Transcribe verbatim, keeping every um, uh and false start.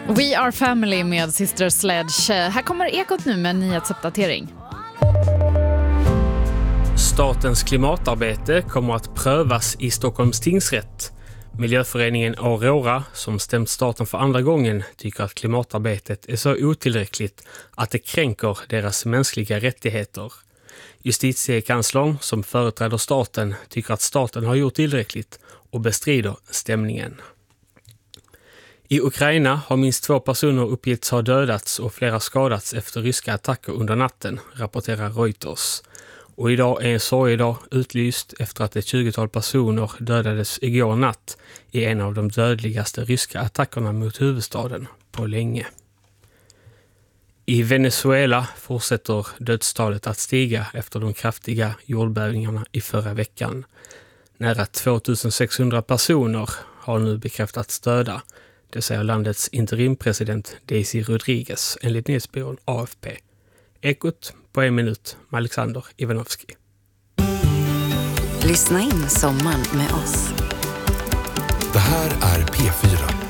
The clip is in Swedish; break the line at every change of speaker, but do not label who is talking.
We are family med Sister Sledge. Här kommer Ekot nu med en nyhetsuppdatering.
Statens klimatarbete kommer att prövas i Stockholms tingsrätt. Miljöföreningen Aurora, som stämt staten för andra gången, tycker att klimatarbetet är så otillräckligt att det kränker deras mänskliga rättigheter. Justitiekanslern, som företräder staten, tycker att staten har gjort tillräckligt och bestrider stämningen. I Ukraina har minst två personer uppgetts ha dödats och flera skadats efter ryska attacker under natten, rapporterar Reuters. Och idag är en sorgedag utlyst efter att ett tjugotal personer dödades igår natt i en av de dödligaste ryska attackerna mot huvudstaden på länge. I Venezuela fortsätter dödstalet att stiga efter de kraftiga jordbävningarna i förra veckan. Nära tvåtusensexhundra personer har nu bekräftats döda. Det säger landets interimpresident Daisy Rodriguez enligt nyhetsbyrån A F P. Ekot på en minut med Alexander Ivanovski.
Lyssna in sommaren med oss.
Det här är P fyra.